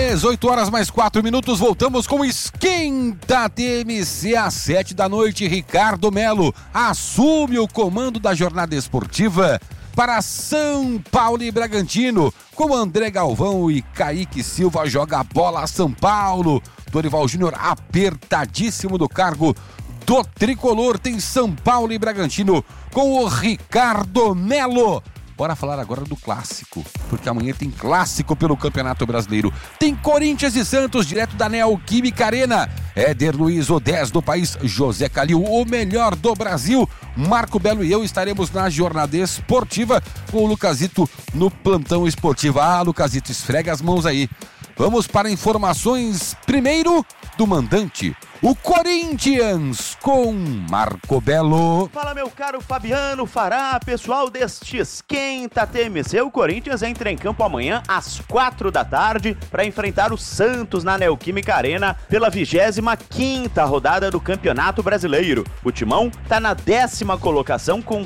18 horas mais 4 minutos, voltamos com Esquenta TMC às 7 da noite. Ricardo Melo assume o comando da jornada esportiva para São Paulo e Bragantino, com André Galvão e Kaique Silva. Joga a bola a São Paulo. Dorival Júnior apertadíssimo do cargo do tricolor. Tem São Paulo e Bragantino com o Ricardo Melo. Bora falar agora do clássico, porque amanhã tem clássico pelo Campeonato Brasileiro. Tem Corinthians e Santos, direto da Neoquímica Arena. Éder Luiz, o 10 do país, José Calil, o melhor do Brasil. Marco Belo e eu estaremos na jornada esportiva com o Lucasito no plantão esportivo. Lucasito, esfrega as mãos aí. Vamos para informações primeiro do mandante, o Corinthians, com Marco Belo. Fala, meu caro Fabiano Fará, pessoal deste Esquenta TMC. O Corinthians entra em campo amanhã às 4 da tarde para enfrentar o Santos na Neoquímica Arena pela 25ª rodada do Campeonato Brasileiro. O Timão está na 10ª colocação com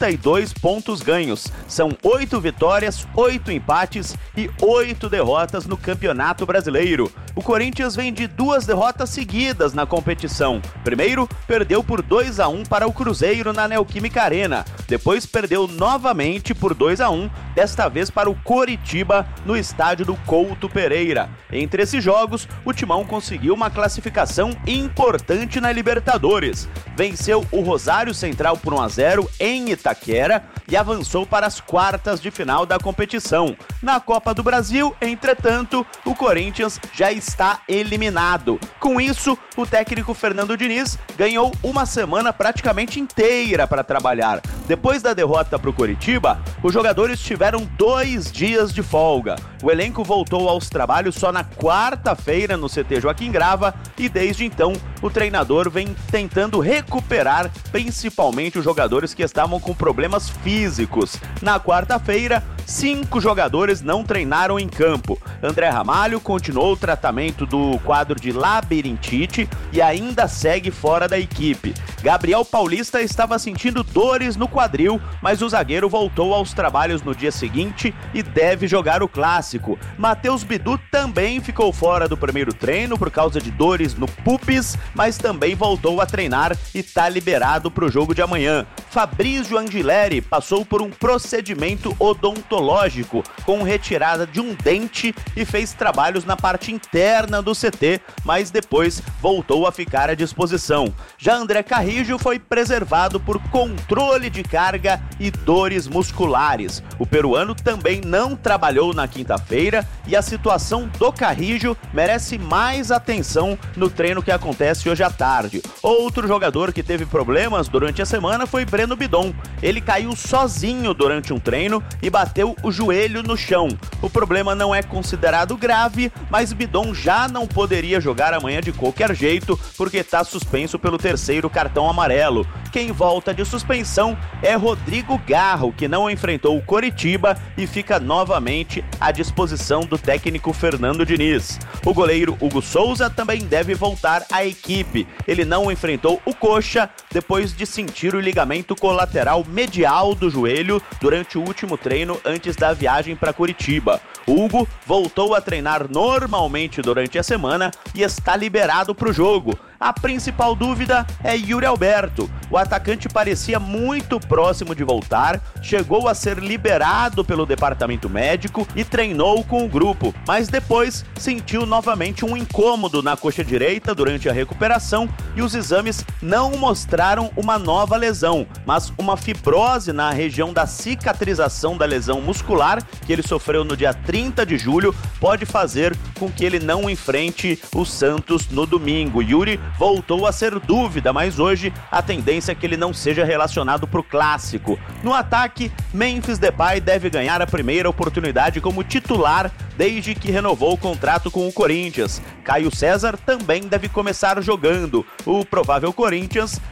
32 pontos ganhos. São 8 vitórias, 8 empates e 8 derrotas no Campeonato Brasileiro. O Corinthians vem de 2 derrotas seguidas na competição. Primeiro, perdeu por 2-1 para o Cruzeiro na Neoquímica Arena. Depois perdeu novamente por 2-1, desta vez para o Coritiba no estádio do Couto Pereira. Entre esses jogos, o Timão conseguiu uma classificação importante na Libertadores. Venceu o Rosário Central por 1-0 em Itaquera e avançou para as quartas de final da competição. Na Copa do Brasil, entretanto, o Corinthians já está eliminado. Com isso, o técnico Fernando Diniz ganhou uma semana praticamente inteira para trabalhar. Depois da derrota para o Coritiba, os jogadores tiveram 2 dias de folga. O elenco voltou aos trabalhos só na quarta-feira no CT Joaquim Grava e desde então o treinador vem tentando recuperar principalmente os jogadores que estavam com problemas físicos. Na quarta-feira, 5 jogadores não treinaram em campo. André Ramalho continuou o tratamento do quadro de labirintite e ainda segue fora da equipe. Gabriel Paulista estava sentindo dores no quadril, mas o zagueiro voltou aos trabalhos no dia seguinte e deve jogar o clássico. Matheus Bidu também ficou fora do primeiro treino por causa de dores no pubis, mas também voltou a treinar e está liberado para o jogo de amanhã. Fabrício Angileri passou por um procedimento odontológico com retirada de um dente e fez trabalhos na parte interna do CT, mas depois voltou a ficar à disposição. Já André Carrijo foi preservado por controle de carga e dores musculares. O peruano também não trabalhou na quinta-feira e a situação do Carrijo merece mais atenção no treino que acontece hoje à tarde. Outro jogador que teve problemas durante a semana foi Breno Bidon. Ele caiu sozinho durante um treino e bateu o joelho no chão. O problema não é considerado grave, mas Bidon já não poderia jogar amanhã de qualquer jeito porque está suspenso pelo 3º cartão amarelo. Quem volta de suspensão é Rodrigo Garro, que não enfrentou o Coritiba e fica novamente à disposição do técnico Fernando Diniz. O goleiro Hugo Souza também deve voltar à equipe. Ele não enfrentou o Coxa depois de sentir o ligamento colateral medial do joelho durante o último treino antes da viagem para Curitiba. Hugo voltou a treinar normalmente durante a semana e está liberado para o jogo. A principal dúvida é Yuri Alberto. O atacante parecia muito próximo de voltar, chegou a ser liberado pelo departamento médico e treinou com o grupo, mas depois sentiu novamente um incômodo na coxa direita durante a recuperação e os exames não mostraram uma nova lesão, mas uma fibrose na região da cicatrização da lesão muscular que ele sofreu no dia 30 de julho pode fazer com que ele não enfrente o Santos no domingo. Yuri voltou a ser dúvida, mas hoje a tendência é que ele não seja relacionado para o clássico. No ataque, Memphis Depay deve ganhar a primeira oportunidade como titular desde que renovou o contrato com o Corinthians. Caio César também deve começar jogando. O provável Corinthians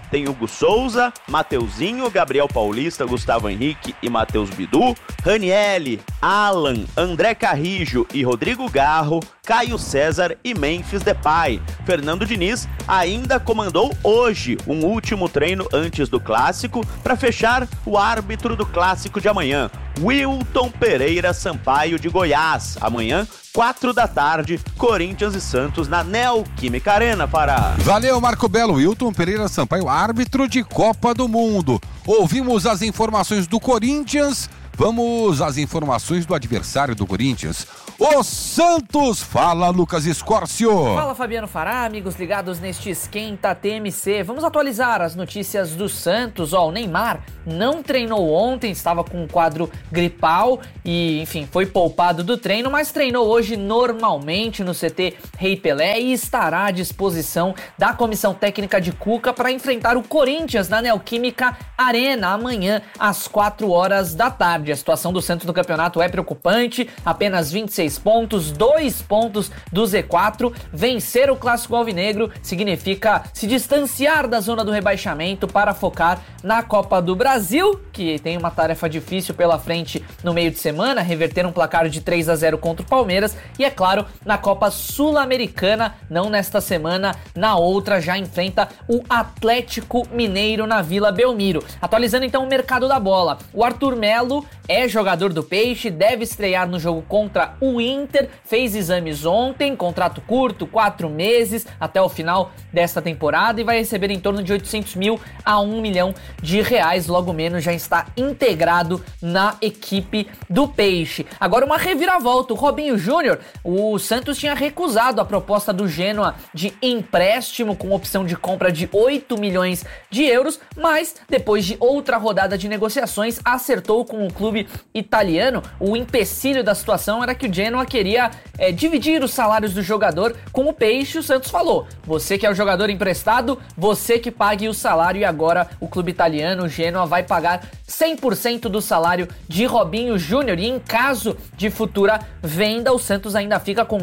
tem Hugo Souza, Mateuzinho, Gabriel Paulista, Gustavo Henrique e Matheus Bidu, Ranielli, Alan, André Carrijo e Rodrigo Garro, Caio César e Memphis Depay. Fernando Diniz ainda comandou hoje um último treino antes do clássico para fechar o árbitro do clássico de amanhã, Wilton Pereira Sampaio de Goiás. Amanhã, 4 da tarde, Corinthians e Santos na Neoquímica Arena, Pará. Valeu, Marco Belo. Wilton Pereira Sampaio, árbitro de Copa do Mundo. Ouvimos as informações do Corinthians, vamos às informações do adversário do Corinthians. O Santos! Fala, Lucas Escórcio! Fala, Fabiano Fará, amigos ligados neste Esquenta TMC. Vamos atualizar as notícias do Santos. O Neymar não treinou ontem, estava com um quadro gripal e, enfim, foi poupado do treino, mas treinou hoje normalmente no CT Rei Pelé e estará à disposição da comissão técnica de Cuca para enfrentar o Corinthians na Neoquímica Arena amanhã às 4 horas da tarde. A situação do Santos no campeonato é preocupante, apenas 26 pontos, 2 pontos do Z4. Vencer o Clássico Alvinegro significa se distanciar da zona do rebaixamento para focar na Copa do Brasil, que tem uma tarefa difícil pela frente no meio de semana, reverter um placar de 3-0 contra o Palmeiras e, é claro, na Copa Sul-Americana, não nesta semana, na outra já enfrenta o Atlético Mineiro na Vila Belmiro. Atualizando então o mercado da bola, o Arthur Melo é jogador do Peixe, deve estrear no jogo contra o Inter, fez exames ontem, contrato curto, 4 meses até o final desta temporada e vai receber em torno de 800 mil a 1 milhão de reais, logo menos já está integrado na equipe do Peixe. Agora uma reviravolta, o Robinho Júnior, o Santos tinha recusado a proposta do Genoa de empréstimo com opção de compra de 8 milhões de euros, mas depois de outra rodada de negociações acertou com o clube italiano. O empecilho da situação era que o Genoa queria dividir os salários do jogador com o Peixe. O Santos falou: você que é o jogador emprestado, você que pague o salário, e agora o clube italiano, o Genoa, vai pagar 100% do salário de Robinho Júnior e em caso de futura venda, o Santos ainda fica com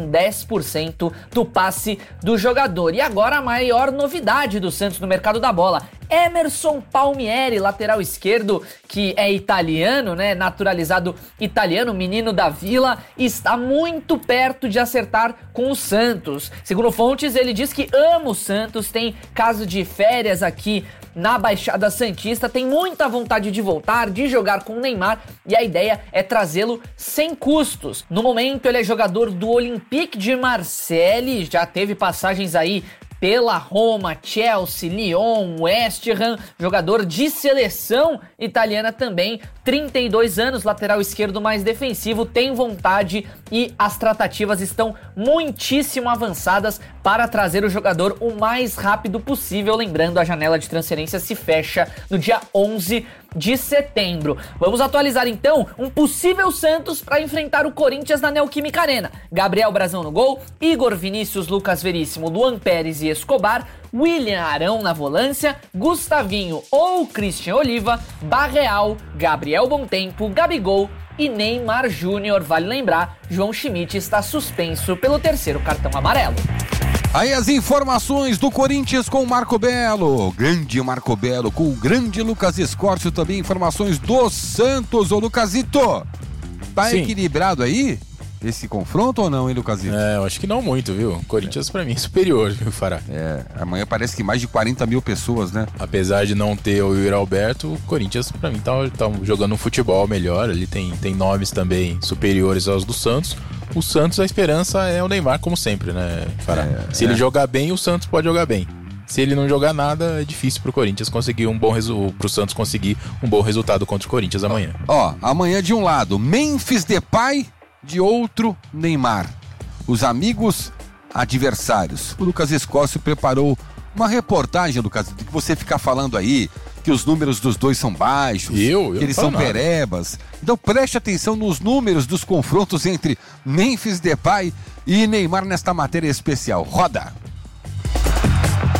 10% do passe do jogador. E agora a maior novidade do Santos no mercado da bola: Emerson Palmieri, lateral esquerdo, que é italiano, né, naturalizado italiano, menino da Vila, está muito perto de acertar com o Santos. Segundo fontes, ele diz que ama o Santos, tem caso de férias aqui na Baixada Santista, tem muita vontade de voltar, de jogar com o Neymar, e a ideia é trazê-lo sem custos. No momento ele é jogador do Olympique de Marseille, já teve passagens aí pela Roma, Chelsea, Lyon, West Ham, jogador de seleção italiana também, 32 anos, lateral esquerdo mais defensivo, tem vontade e as tratativas estão muitíssimo avançadas para trazer o jogador o mais rápido possível. Lembrando, a janela de transferência se fecha no dia 11 de setembro. Vamos atualizar então um possível Santos para enfrentar o Corinthians na Neoquímica Arena. Gabriel Brazão no gol, Igor Vinícius, Lucas Veríssimo, Luan Pérez e Escobar, William Arão na volância, Gustavinho ou Christian Oliva, Barreal, Gabriel Bontempo, Gabigol e Neymar Júnior. Vale lembrar, João Schmidt está suspenso pelo 3º cartão amarelo. Aí as informações do Corinthians com o Marco Belo, grande Marco Belo, com o grande Lucas Escórcio também, informações do Santos. Ô Lucasito, tá Sim. equilibrado aí esse confronto ou não, hein, Lucasito? Eu acho que não muito, viu? Corinthians pra mim é superior, viu, Fará? Amanhã parece que mais de 40 mil pessoas, né? Apesar de não ter o Yuri Alberto, o Corinthians pra mim tá jogando um futebol melhor, ele tem nomes também superiores aos do Santos. O Santos, a esperança é o Neymar, como sempre, né, Fará? Se ele jogar bem, o Santos pode jogar bem. Se ele não jogar nada, é difícil pro Corinthians conseguir pro Santos conseguir um bom resultado contra o Corinthians amanhã. Amanhã de um lado, Memphis Depay, de outro, Neymar. Os amigos adversários. O Lucas Escórcio preparou uma reportagem, Lucas, que você ficar falando aí que os números dos dois são baixos, que eles são perebas. Então preste atenção nos números dos confrontos entre Memphis Depay e Neymar nesta matéria especial. Roda!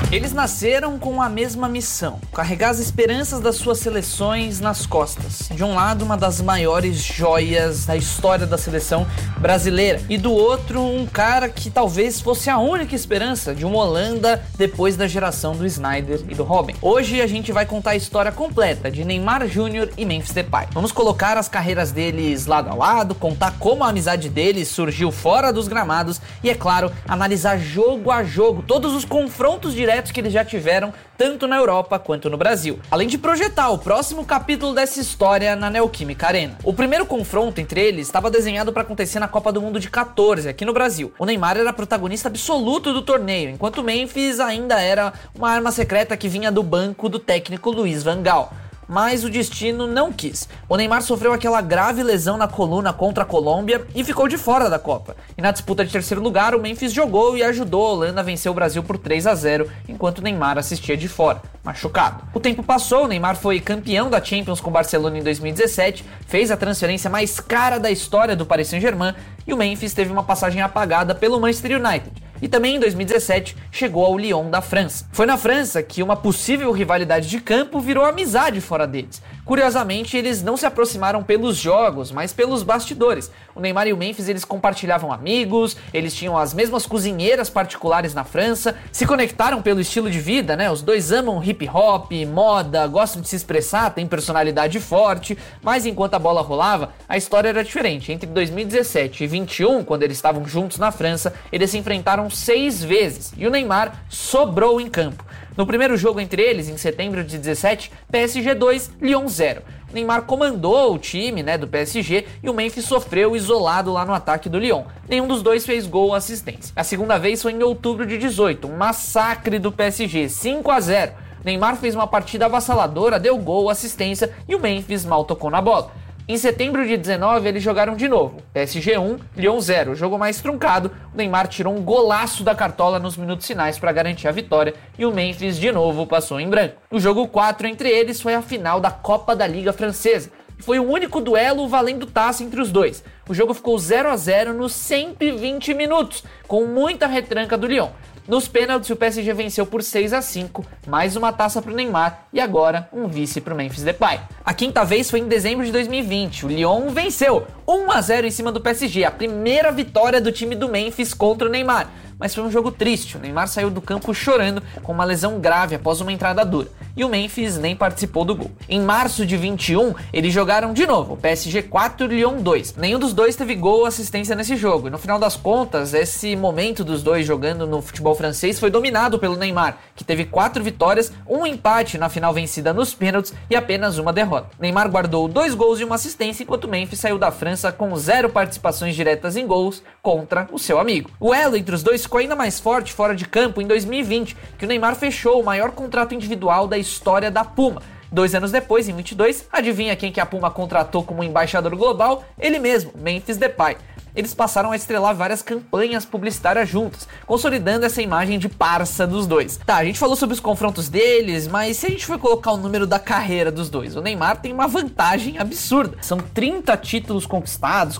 Eles nasceram com a mesma missão, carregar as esperanças das suas seleções nas costas. De um lado, uma das maiores joias da história da seleção brasileira, e do outro, um cara que talvez fosse a única esperança de uma Holanda depois da geração do Sneijder e do Robben. Hoje a gente vai contar a história completa de Neymar Júnior e Memphis Depay. Vamos colocar as carreiras deles lado a lado, contar como a amizade deles surgiu fora dos gramados e, é claro, analisar jogo a jogo todos os confrontos diretos que eles já tiveram, tanto na Europa quanto no Brasil. Além de projetar o próximo capítulo dessa história na Neoquímica Arena. O primeiro confronto entre eles estava desenhado para acontecer na Copa do Mundo de 14, aqui no Brasil. O Neymar era protagonista absoluto do torneio, enquanto o Memphis ainda era uma arma secreta que vinha do banco do técnico Luiz Van Gaal. Mas o destino não quis. O Neymar sofreu aquela grave lesão na coluna contra a Colômbia e ficou de fora da Copa. E na disputa de terceiro lugar, o Memphis jogou e ajudou a Holanda a vencer o Brasil por 3-0, enquanto o Neymar assistia de fora, machucado. O tempo passou, o Neymar foi campeão da Champions com o Barcelona em 2017, fez a transferência mais cara da história do Paris Saint-Germain e o Memphis teve uma passagem apagada pelo Manchester United. E também em 2017 chegou ao Lyon da França. Foi na França que uma possível rivalidade de campo virou amizade fora deles. Curiosamente, eles não se aproximaram pelos jogos, mas pelos bastidores. O Neymar e o Memphis, eles compartilhavam amigos, eles tinham as mesmas cozinheiras particulares na França, se conectaram pelo estilo de vida, né? Os dois amam hip hop, moda, gostam de se expressar, têm personalidade forte, mas enquanto a bola rolava, a história era diferente. Entre 2017 e 2021, quando eles estavam juntos na França, eles se enfrentaram 6 vezes e o Neymar sobrou em campo. No primeiro jogo entre eles, em setembro de 17, PSG 2, Lyon 0. O Neymar comandou o time, do PSG e o Memphis sofreu isolado lá no ataque do Lyon. Nenhum dos dois fez gol ou assistência. A segunda vez foi em outubro de 18, um massacre do PSG, 5-0. Neymar fez uma partida avassaladora, deu gol, assistência e o Memphis mal tocou na bola. Em setembro de 19, eles jogaram de novo. PSG 1, Lyon 0. Jogo mais truncado, o Neymar tirou um golaço da cartola nos minutos finais para garantir a vitória e o Memphis de novo passou em branco. O jogo 4 entre eles foi a final da Copa da Liga Francesa. Foi o único duelo valendo taça entre os dois. O jogo ficou 0-0 nos 120 minutos, com muita retranca do Lyon. Nos pênaltis, o PSG venceu por 6-5, mais uma taça para o Neymar e agora um vice para o Memphis Depay. A quinta vez foi em dezembro de 2020. O Lyon venceu 1-0 em cima do PSG, a primeira vitória do time do Memphis contra o Neymar. Mas foi um jogo triste, o Neymar saiu do campo chorando com uma lesão grave após uma entrada dura, e o Memphis nem participou do gol. Em março de 21, eles jogaram de novo, PSG 4 Lyon 2. Nenhum dos dois teve gol ou assistência nesse jogo, e no final das contas, esse momento dos dois jogando no futebol francês foi dominado pelo Neymar, que teve 4 vitórias, um empate na final vencida nos pênaltis e apenas uma derrota. Neymar guardou 2 gols e uma assistência, enquanto o Memphis saiu da França com 0 participações diretas em gols contra o seu amigo. O elo entre os dois ficou ainda mais forte fora de campo em 2020, que o Neymar fechou o maior contrato individual da história da Puma. 2 anos depois, em 22, adivinha quem que a Puma contratou como embaixador global? Ele mesmo, Memphis Depay. Eles passaram a estrelar várias campanhas publicitárias juntos, consolidando essa imagem de parça dos dois. Tá, a gente falou sobre os confrontos deles, mas se a gente for colocar o número da carreira dos dois, o Neymar tem uma vantagem absurda. São 30 títulos conquistados,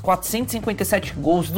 457 gols,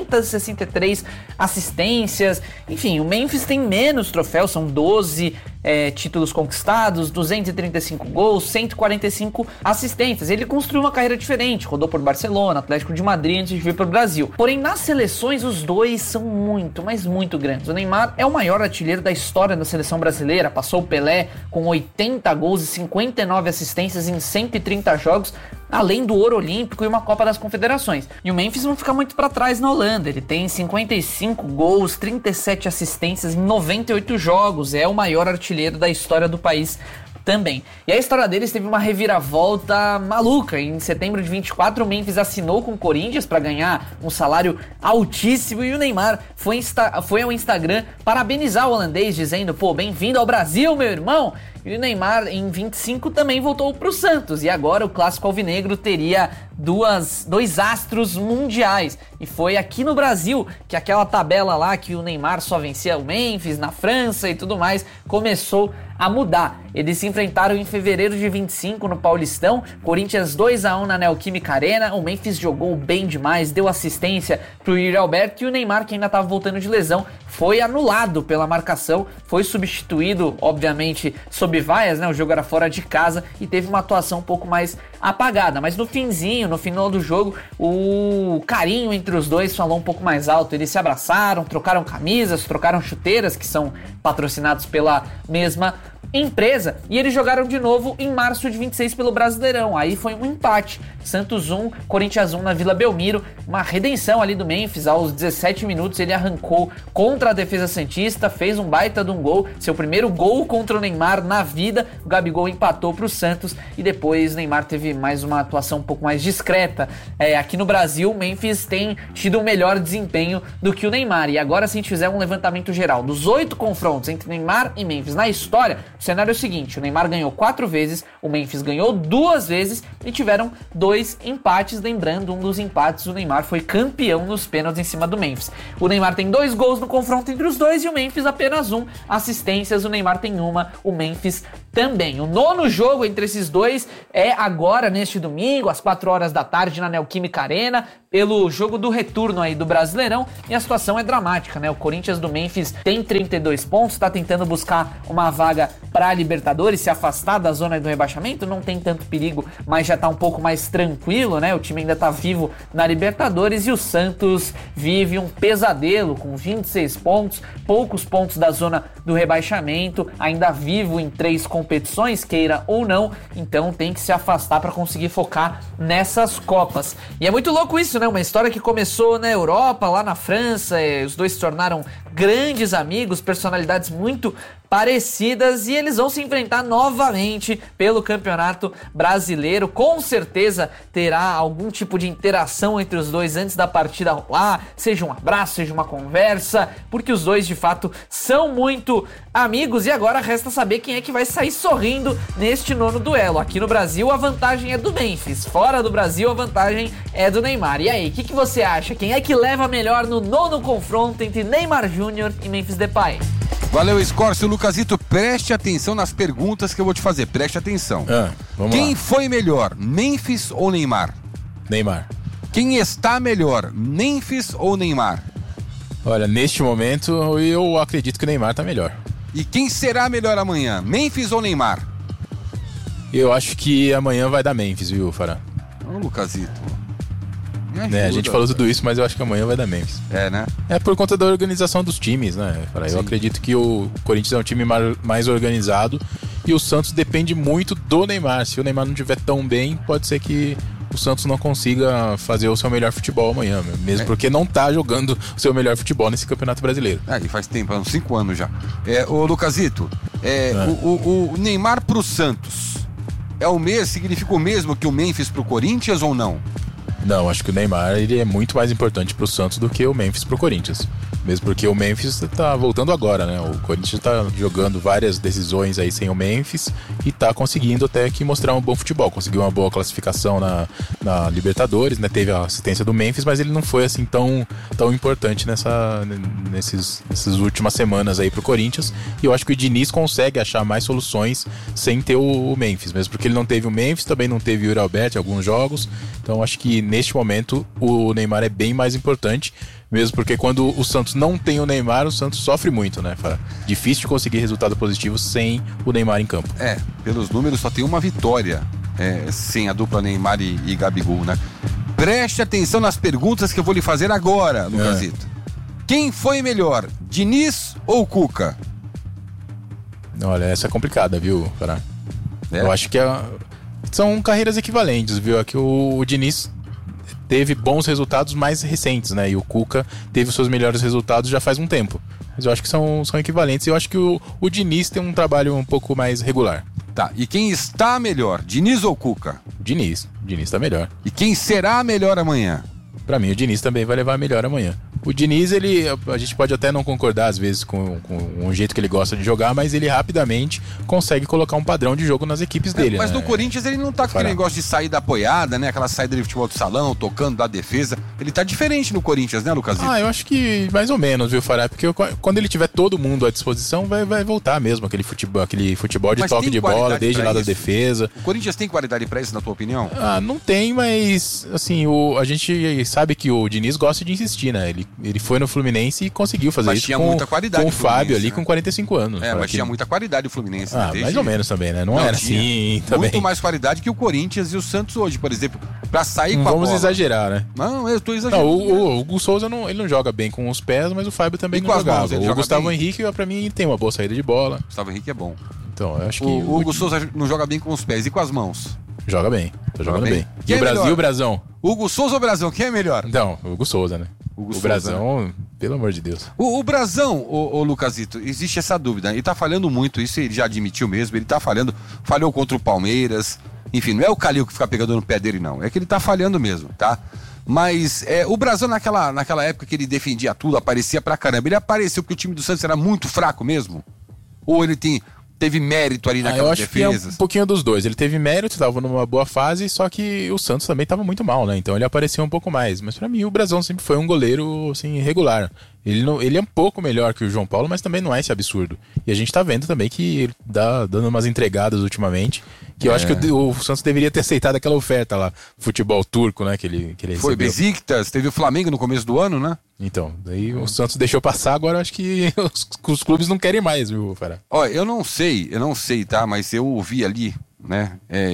263 assistências, enfim, o Memphis tem menos troféus, são 12 títulos conquistados, 235 gols, 145 assistências. Ele construiu uma carreira diferente, rodou por Barcelona, Atlético de Madrid antes de vir para o Brasil. Porém, nas seleções, os dois são muito, mas muito grandes. O Neymar é o maior artilheiro da história da seleção brasileira, passou o Pelé com 80 gols e 59 assistências em 130 jogos, além do ouro olímpico e uma Copa das Confederações. E o Memphis não fica muito para trás na Holanda, ele tem 55 gols, 37 assistências em 98 jogos, é o maior artilheiro da história do país também. E a história deles teve uma reviravolta maluca. Em setembro de 24, o Memphis assinou com o Corinthians para ganhar um salário altíssimo e o Neymar foi ao Instagram parabenizar o holandês, dizendo: pô, bem-vindo ao Brasil, meu irmão! E o Neymar, em 25, também voltou para o Santos. E agora o clássico alvinegro teria dois astros mundiais. E foi aqui no Brasil que aquela tabela lá que o Neymar só vencia o Memphis, na França e tudo mais, começou a mudar. Eles se enfrentaram em fevereiro de 25 no Paulistão, Corinthians 2-1 na Neoquímica Arena, o Memphis jogou bem demais, deu assistência pro Yuri Alberto e o Neymar, que ainda estava voltando de lesão, foi anulado pela marcação, foi substituído, obviamente, sob vaias, né? O jogo era fora de casa e teve uma atuação um pouco mais apagada, mas no final do jogo, o carinho entre os dois falou um pouco mais alto. Eles se abraçaram, trocaram camisas, trocaram chuteiras, que são patrocinados pela mesma empresa, e eles jogaram de novo em março de 26 pelo Brasileirão. Aí foi um empate, Santos 1, Corinthians 1 na Vila Belmiro, uma redenção ali do Memphis. Aos 17 minutos ele arrancou contra a defesa santista, fez um baita de um gol, seu primeiro gol contra o Neymar na vida. O Gabigol empatou para o Santos e depois o Neymar teve mais uma atuação um pouco mais discreta. Aqui no Brasil, o Memphis tem tido um melhor desempenho do que o Neymar, e agora, se a gente fizer um levantamento geral dos 8 confrontos entre Neymar e Memphis na história, o cenário é o seguinte: o Neymar ganhou 4 vezes, o Memphis ganhou 2 vezes e tiveram 2 empates. Lembrando, um dos empates o Neymar foi campeão nos pênaltis em cima do Memphis. O Neymar tem 2 gols no confronto entre os dois e o Memphis apenas 1. Assistências, o Neymar tem 1, o Memphis também. O 9º jogo entre esses dois é agora, neste domingo, às 4 horas da tarde, na Neoquímica Arena, pelo jogo do retorno aí do Brasileirão, e a situação é dramática, né? O Corinthians do Memphis tem 32 pontos, tá tentando buscar uma vaga para a Libertadores, se afastar da zona do rebaixamento, não tem tanto perigo, mas já tá um pouco mais tranquilo, né? O time ainda tá vivo na Libertadores, e o Santos vive um pesadelo com 26 pontos, poucos pontos da zona do rebaixamento, ainda vivo em 3 competições, queira ou não, então tem que se afastar para conseguir focar nessas Copas. E é muito louco isso, né? Uma história que começou na Europa, lá na França, os dois se tornaram grandes amigos, personalidades muito parecidas, e eles vão se enfrentar novamente pelo Campeonato Brasileiro. Com certeza terá algum tipo de interação entre os dois antes da partida rolar, seja um abraço, seja uma conversa, porque os dois de fato são muito amigos, e agora resta saber quem é que vai sair sorrindo neste 9º duelo. Aqui no Brasil a vantagem é do Memphis, fora do Brasil a vantagem é do Neymar. E aí, o que você acha? Quem é que leva melhor no 9º confronto entre Neymar Júnior e Memphis Depay? Valeu, Escórcio. Lucasito, preste atenção nas perguntas que eu vou te fazer. Preste atenção. Quem lá foi melhor, Memphis ou Neymar? Neymar. Quem está melhor, Memphis ou Neymar? Olha, neste momento eu acredito que o Neymar tá melhor. E quem será melhor amanhã, Memphis ou Neymar? Eu acho que amanhã vai dar Memphis, viu, Fará? Ô, Lucasito. A gente falou tudo isso, mas eu acho que amanhã vai dar Memphis. É, né? É por conta da organização dos times, né? Eu acredito que o Corinthians é um time mais organizado e o Santos depende muito do Neymar. Se o Neymar não estiver tão bem, pode ser que o Santos não consiga fazer o seu melhor futebol amanhã, mesmo porque não tá jogando o seu melhor futebol nesse Campeonato Brasileiro. E faz tempo, há uns 5 anos já. Ô, Lucasito, o Neymar pro Santos significa o mesmo que o Memphis pro Corinthians ou não? Não, acho que o Neymar ele é muito mais importante pro Santos do que o Memphis pro Corinthians. Mesmo porque o Memphis tá voltando agora, né? O Corinthians tá jogando várias decisões aí sem o Memphis e tá conseguindo até que mostrar um bom futebol. Conseguiu uma boa classificação na Libertadores, né? Teve a assistência do Memphis, mas ele não foi assim tão importante nessas últimas semanas aí pro Corinthians. E eu acho que o Diniz consegue achar mais soluções sem ter o Memphis. Mesmo porque ele não teve o Memphis, também não teve o Yuri Alberto em alguns jogos. Então acho que neste momento o Neymar é bem mais importante. Mesmo porque quando o Santos não tem o Neymar, o Santos sofre muito, né? Difícil de conseguir resultado positivo sem o Neymar em campo. Pelos números só tem uma vitória sem a dupla Neymar e Gabigol, né? Preste atenção nas perguntas que eu vou lhe fazer agora, Lucasito. Quem foi melhor, Diniz ou Cuca? Olha, essa é complicada, viu, Fará? Eu acho que são carreiras equivalentes, viu? Aqui o Diniz teve bons resultados mais recentes, né? E o Cuca teve os seus melhores resultados já faz um tempo. Mas eu acho que são equivalentes. Eu acho que o Diniz tem um trabalho um pouco mais regular. Tá, e quem está melhor, Diniz ou Cuca? Diniz tá melhor. E quem será melhor amanhã? Pra mim, o Diniz também vai levar melhor amanhã. O Diniz, a gente pode até não concordar às vezes com o jeito que ele gosta de jogar, mas ele rapidamente consegue colocar um padrão de jogo nas equipes dele. Mas né? no Corinthians ele não tá com aquele negócio de sair da apoiada, né? Aquela saída de futebol de salão, tocando da defesa. Ele tá diferente no Corinthians, né, Lucasito? Eu acho que mais ou menos, viu, Fará? Porque quando ele tiver todo mundo à disposição, vai voltar mesmo aquele futebol de toque de bola, desde lá da defesa. O Corinthians tem qualidade pra isso, na tua opinião? Não tem, mas assim, a gente sabe que o Diniz gosta de insistir, né? Ele ele foi no Fluminense e conseguiu fazer mas isso tinha muita qualidade com o Fábio ali, né? com 45 anos. Mas tinha muita qualidade o Fluminense. Mais ou menos também, né? Não era assim também. Muito mais qualidade que o Corinthians e o Santos hoje, por exemplo. Pra sair com a bola. Vamos exagerar, né? Não, eu tô exagerando. O Hugo Souza ele não joga bem com os pés, mas o Fábio também não jogava. O Gustavo Henrique, pra mim, tem uma boa saída de bola. Gustavo Henrique é bom. Então, eu acho que... O Hugo Souza não joga bem com os pés. E com as mãos? Joga bem. Tá jogando bem. E o Brasil, o Brasão? Hugo Souza ou Brasão? Quem é melhor? Não, o Hugo Souza, né? O Brasão, né? Pelo amor de Deus. O Brasão, o Lucasito, existe essa dúvida. Ele tá falhando muito, isso ele já admitiu mesmo. Ele tá falhando, falhou contra o Palmeiras. Enfim, não é o Calil que fica pegando no pé dele, não. É que ele tá falhando mesmo, tá? Mas o Brasão, naquela época que ele defendia tudo, aparecia pra caramba. Ele apareceu porque o time do Santos era muito fraco mesmo? Ou ele teve mérito ali naquelas defesas? Eu acho que é um pouquinho dos dois. Ele teve mérito, estava numa boa fase, só que o Santos também estava muito mal, né? Então ele apareceu um pouco mais. Mas pra mim o Brasão sempre foi um goleiro assim, regular. Ele é um pouco melhor que o João Paulo, mas também não é esse absurdo. E a gente tá vendo também que ele dando umas entregadas ultimamente, que eu acho que o Santos deveria ter aceitado aquela oferta lá, futebol turco, né? Que ele recebeu. Foi Besiktas, teve o Flamengo no começo do ano, né? Então, daí o Santos deixou passar, agora acho que os clubes não querem mais, viu, Fará? Olha, eu não sei, tá? Mas eu ouvi ali, né?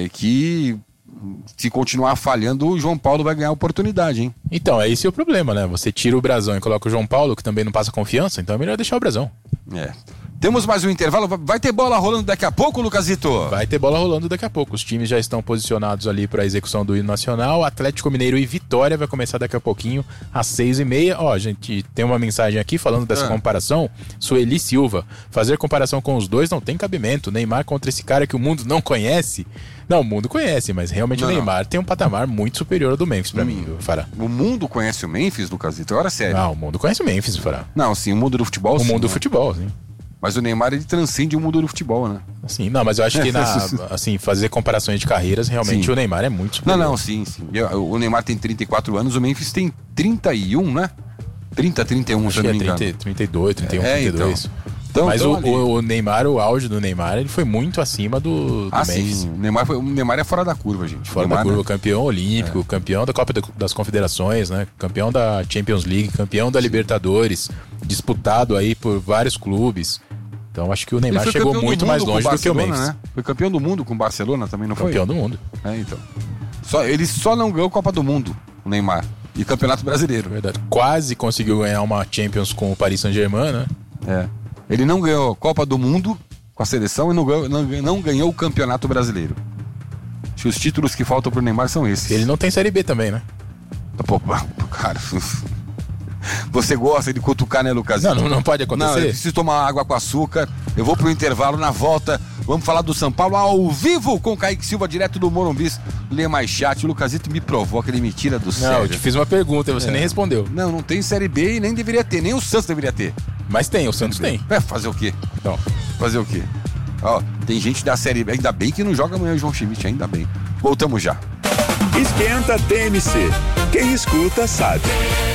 Que se continuar falhando, o João Paulo vai ganhar a oportunidade, hein? Então, esse é o problema, né? Você tira o Brasão e coloca o João Paulo, que também não passa confiança, então é melhor deixar o Brasão. Temos mais um intervalo, vai ter bola rolando daqui a pouco, Lucasito? Vai ter bola rolando daqui a pouco, os times já estão posicionados ali para a execução do hino nacional, Atlético Mineiro e Vitória vai começar daqui a pouquinho, às 6h30. Ó, a gente tem uma mensagem aqui falando dessa comparação, Sueli Silva, fazer comparação com os dois não tem cabimento, Neymar contra esse cara que o mundo não conhece. Não, o mundo conhece, mas realmente o Neymar tem um patamar muito superior ao do Memphis pra mim, Fará. O mundo conhece o Memphis, Lucasito? Agora sério. Não, o mundo conhece o Memphis, Fará. Não, sim, o mundo do futebol, sim. O mundo do futebol, sim. Mas o Neymar, ele transcende o mundo do futebol, né? Assim, não, mas eu acho que fazer comparações de carreiras, realmente o Neymar é muito superior. Não, sim. O Neymar tem 34 anos, o Memphis tem 31, né? 31, se eu não me engano. 32, 31, 32. Mas o Neymar, o auge do Neymar, ele foi muito acima do Memphis. Sim. O Neymar é fora da curva, gente. Fora da curva, campeão olímpico, campeão da Copa das Confederações, né? Campeão da Champions League, campeão da Libertadores, disputado aí por vários clubes. Então acho que o Neymar chegou muito mais longe do que o Memphis. Né? Foi campeão do mundo com o Barcelona também, não foi? Campeão do mundo. Então. Ele só não ganhou Copa do Mundo, o Neymar. E Campeonato Brasileiro. Verdade. Quase conseguiu ganhar uma Champions com o Paris Saint-Germain, né? Ele não ganhou Copa do Mundo com a seleção e não ganhou o Campeonato Brasileiro. Acho que os títulos que faltam pro Neymar são esses. Ele não tem Série B também, né? Pô, cara... Você gosta de cutucar, né, Lucas? Não pode acontecer. Não, eu preciso tomar água com açúcar. Eu vou pro intervalo, na volta vamos falar do São Paulo ao vivo com o Kaique Silva, direto do Morumbi. Lê mais chat. O Lucasito me provoca, ele me tira do sério. Não, eu te fiz uma pergunta e você nem respondeu. Não tem Série B e nem deveria ter. Nem o Santos deveria ter. Mas tem, o Santos tem. Fazer o quê? Não. Fazer o quê? Ó, tem gente da Série B. Ainda bem que não joga amanhã o João Schmidt, ainda bem. Voltamos já. Esquenta TMC. Quem escuta sabe.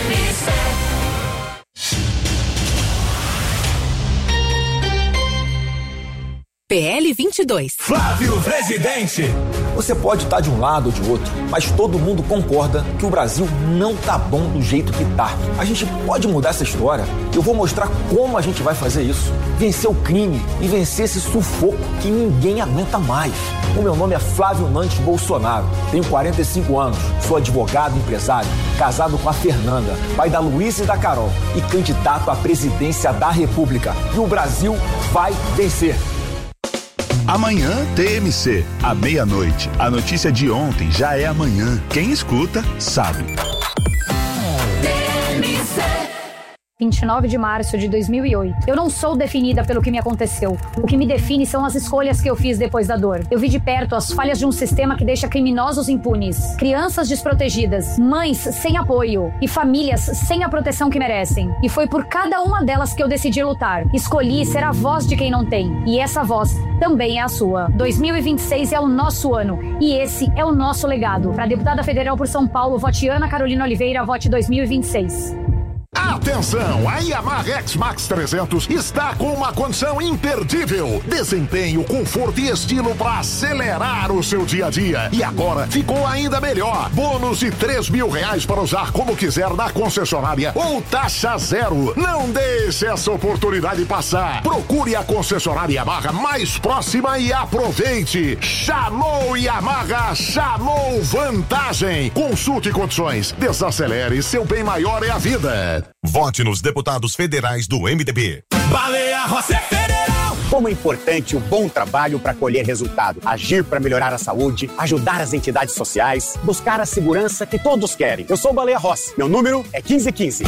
PL 22. Flávio Presidente. Você pode estar de um lado ou de outro, mas todo mundo concorda que o Brasil não tá bom do jeito que tá. A gente pode mudar essa história. Eu vou mostrar como a gente vai fazer isso. Vencer o crime e vencer esse sufoco que ninguém aguenta mais. O meu nome é Flávio Nantes Bolsonaro. Tenho 45 anos, sou advogado e empresário, casado com a Fernanda, pai da Luísa e da Carol e candidato à presidência da República. E o Brasil vai vencer. Amanhã TMC, à meia-noite. A notícia de ontem já é amanhã. Quem escuta, sabe. 29 de março de 2008. Eu não sou definida pelo que me aconteceu. O que me define são as escolhas que eu fiz depois da dor. Eu vi de perto as falhas de um sistema que deixa criminosos impunes, crianças desprotegidas, mães sem apoio e famílias sem a proteção que merecem. E foi por cada uma delas que eu decidi lutar. Escolhi ser a voz de quem não tem. E essa voz também é a sua. 2026 é o nosso ano. E esse é o nosso legado. Para deputada federal por São Paulo, vote Ana Carolina Oliveira, vote 2026. Atenção! Atenção, a Yamaha X-Max 300 está com uma condição imperdível. Desempenho, conforto e estilo para acelerar o seu dia a dia. E agora ficou ainda melhor. Bônus de R$3.000 para usar como quiser na concessionária ou taxa zero. Não deixe essa oportunidade passar. Procure a concessionária Yamaha mais próxima e aproveite. Chamou Yamaha, chamou vantagem. Consulte condições. Desacelere, seu bem maior é a vida. Vote nos deputados federais do MDB. Baleia Rossi é federal! Como é importante o bom trabalho para colher resultado, agir para melhorar a saúde, ajudar as entidades sociais, buscar a segurança que todos querem. Eu sou o Baleia Rossi, meu número é 1515.